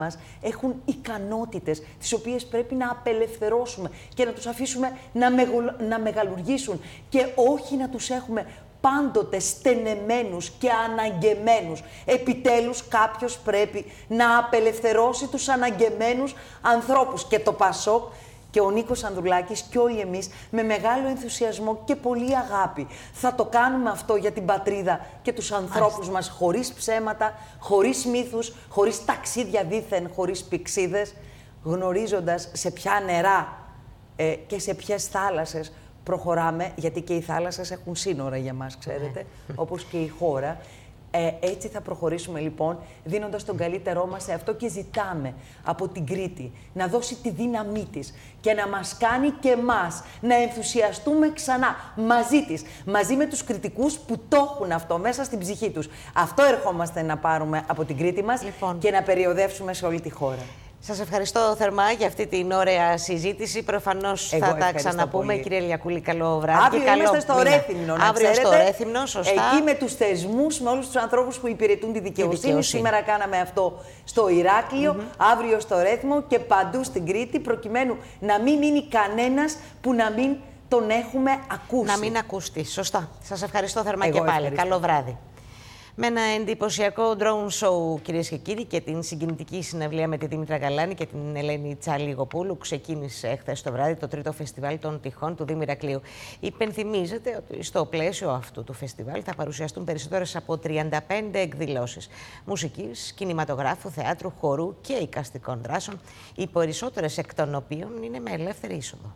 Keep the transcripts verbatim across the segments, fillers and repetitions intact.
μας έχουν ικανότητες τις οποίες πρέπει να απελευθερώσουμε και να τους αφήσουμε να, μεγολ... να μεγαλουργήσουν και όχι να τους έχουμε πάντοτε στενεμένους και αναγκεμένους. Επιτέλους κάποιος πρέπει να απελευθερώσει τους αναγκεμένους ανθρώπους και το Πασόκ και ο Νίκος Ανδρουλάκης και όλοι εμείς με μεγάλο ενθουσιασμό και πολύ αγάπη θα το κάνουμε αυτό για την πατρίδα και τους ανθρώπους μας, χωρίς ψέματα, χωρίς μύθους, χωρίς ταξίδια δήθεν, χωρίς πηξίδες, γνωρίζοντας σε ποια νερά ε, και σε ποιες θάλασσες προχωράμε, γιατί και οι θάλασσες έχουν σύνορα για μας, ξέρετε, όπως και η χώρα. Ε, έτσι θα προχωρήσουμε λοιπόν, δίνοντας τον καλύτερό μας σε αυτό και ζητάμε από την Κρήτη να δώσει τη δύναμή της και να μας κάνει και εμάς να ενθουσιαστούμε ξανά μαζί της, μαζί με τους κριτικούς που το έχουν αυτό μέσα στην ψυχή τους. Αυτό ερχόμαστε να πάρουμε από την Κρήτη μας λοιπόν και να περιοδεύσουμε σε όλη τη χώρα. Σας ευχαριστώ θερμά για αυτή την ωραία συζήτηση. Προφανώς θα τα ξαναπούμε. Πολύ. Κύριε Λιακούλη, καλό βράδυ. Αύριο και καλό είμαστε στο Ρέθυμνο, να Αύριο ξέρετε, στο Ρέθυμνο, σωστά. Εκεί με τους θεσμούς, με όλους τους ανθρώπους που υπηρετούν τη δικαιοσύνη. τη δικαιοσύνη. Σήμερα κάναμε αυτό στο Ηράκλειο, mm-hmm. αύριο στο Ρέθυμνο και παντού στην Κρήτη, προκειμένου να μην μείνει κανένας που να μην τον έχουμε ακούσει. Να μην ακούσει. Σωστά. Σας ευχαριστώ θερμά Εγώ και πάλι. ευχαριστώ. Καλό βράδυ. Με ένα εντυπωσιακό drone show, κυρίες και κύριοι, και την συγκινητική συναυλία με τη Δήμητρα Γαλάνη και την Ελένη Τσαλιγοπούλου, ξεκίνησε χθες το βράδυ το τρίτο φεστιβάλ των τυχών του Δήμου Ηρακλείου. Υπενθυμίζεται ότι στο πλαίσιο αυτού του φεστιβάλ θα παρουσιαστούν περισσότερες από τριάντα πέντε εκδηλώσεις μουσικής, κινηματογράφου, θεάτρου, χορού και εικαστικών δράσεων, οι περισσότερες εκ των οποίων είναι με ελεύθερη είσοδο.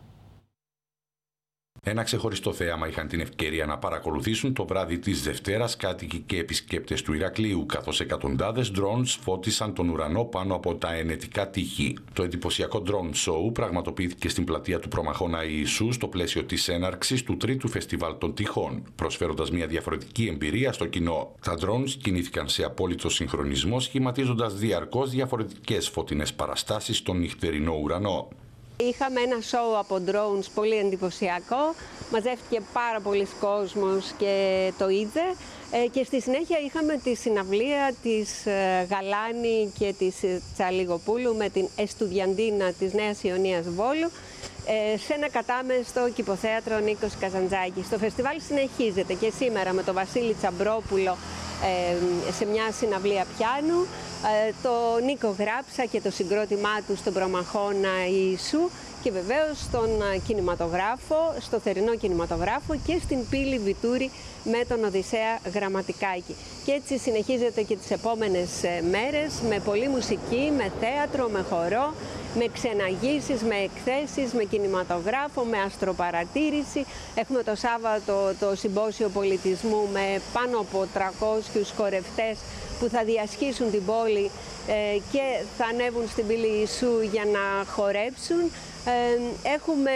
Ένα ξεχωριστό θέαμα είχαν την ευκαιρία να παρακολουθήσουν το βράδυ της Δευτέρας κάτοικοι και επισκέπτες του Ηρακλείου, καθώς εκατοντάδες drones φώτισαν τον ουρανό πάνω από τα ενετικά τείχη. Το εντυπωσιακό drone show πραγματοποιήθηκε στην πλατεία του Προμαχώνα Ιησού στο πλαίσιο της έναρξης του τρίτου φεστιβάλ των τυχών, προσφέροντας μια διαφορετική εμπειρία στο κοινό. Τα drones κινήθηκαν σε απόλυτο συγχρονισμό, σχηματίζοντας διαρκώς διαφορετικές φωτεινές παραστάσεις στον νυχτερινό ουρανό. Είχαμε ένα show από drones πολύ εντυπωσιακό, μαζεύτηκε πάρα πολλοί κόσμος και το είδε και στη συνέχεια είχαμε τη συναυλία της Γαλάνη και της Τσαλιγοπούλου με την Εστουδιαντίνα της Νέας Ιωνίας Βόλου σε ένα κατάμεστο κηποθέατρο Νίκος Καζαντζάκης. Το φεστιβάλ συνεχίζεται και σήμερα με τον Βασίλη Τσαμπρόπουλο σε μια συναυλία πιάνου, το Νίκο Γράψα και το συγκρότημά του στον Προμαχώνα Ιησού και βεβαίως στον κινηματογράφο, στο θερινό κινηματογράφο και στην Πύλη Βιτούρη με τον Οδυσσέα Γραμματικάκη. Και έτσι συνεχίζεται και τις επόμενες μέρες με πολλή μουσική, με θέατρο, με χορό, με ξεναγήσεις, με εκθέσεις, με κινηματογράφο, με αστροπαρατήρηση. Έχουμε το Σάββατο το Συμπόσιο Πολιτισμού με πάνω από τριακόσιους χορευτές που θα διασχίσουν την πόλη ε, και θα ανέβουν στην Πύλη Ιησού για να χορέψουν. Ε, έχουμε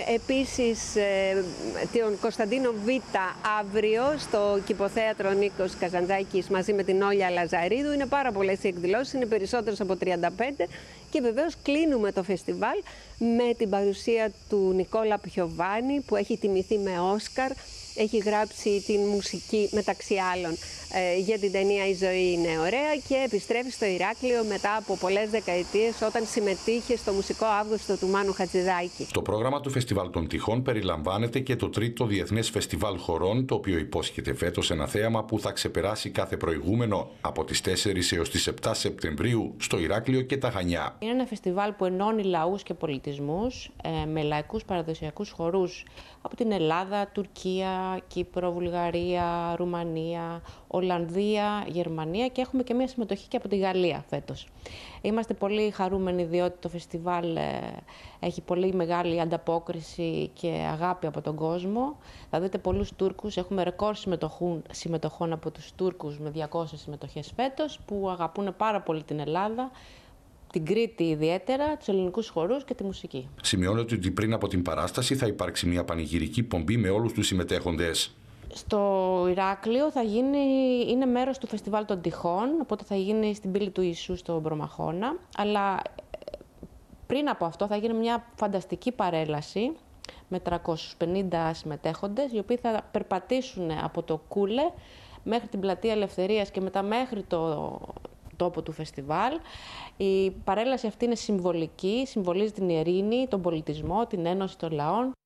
επίσης ε, τον Κωνσταντίνο Β αύριο στο κηποθέατρο Νίκος Καζαντζάκης μαζί με την Όλια Λαζαρίδου. Είναι πάρα πολλές οι εκδηλώσεις, είναι περισσότερες από τριάντα πέντε και βεβαίως κλείνουμε το φεστιβάλ με την παρουσία του Νικόλα Πιοβάνη που έχει τιμηθεί με Όσκαρ. Έχει γράψει την μουσική μεταξύ άλλων ε, για την ταινία «Η ζωή είναι ωραία» και επιστρέφει στο Ηράκλειο μετά από πολλές δεκαετίες όταν συμμετείχε στο μουσικό Αύγουστο του Μάνου Χατζηδάκη. Το πρόγραμμα του Φεστιβάλ των Τυχών περιλαμβάνεται και το τρίτο Διεθνές Φεστιβάλ Χορών, το οποίο υπόσχεται φέτος ένα θέαμα που θα ξεπεράσει κάθε προηγούμενο από τις τέσσερις έως τις επτά Σεπτεμβρίου στο Ηράκλειο και τα Χανιά. Είναι ένα φεστιβάλ που ενώνει λαούς και πολιτισμούς ε, με λαϊκούς παραδοσιακούς χορούς από την Ελλάδα, Τουρκία, Κύπρο, Βουλγαρία, Ρουμανία, Ολλανδία, Γερμανία και έχουμε και μια συμμετοχή και από τη Γαλλία φέτος. Είμαστε πολύ χαρούμενοι διότι το φεστιβάλ ε, έχει πολύ μεγάλη ανταπόκριση και αγάπη από τον κόσμο. Θα δείτε πολλούς Τούρκους, έχουμε ρεκόρ συμμετοχών, συμμετοχών από τους Τούρκους με διακόσιες συμμετοχές φέτος που αγαπούν πάρα πολύ την Ελλάδα, την Κρήτη ιδιαίτερα, τους ελληνικούς χορούς και τη μουσική. Σημειώνεται ότι πριν από την παράσταση θα υπάρξει μια πανηγυρική πομπή με όλους τους συμμετέχοντες. Στο Ηράκλειο θα γίνει, είναι μέρος του Φεστιβάλ των Τυχών, οπότε θα γίνει στην Πύλη του Ιησού στον Προμαχώνα. Αλλά πριν από αυτό θα γίνει μια φανταστική παρέλαση με τριακόσιους πενήντα συμμετέχοντες, οι οποίοι θα περπατήσουν από το Κούλε μέχρι την Πλατεία Ελευθερίας και μετά μέχρι το, τόπο του φεστιβάλ. Η παρέλαση αυτή είναι συμβολική, συμβολίζει την ειρήνη, τον πολιτισμό, την ένωση των λαών.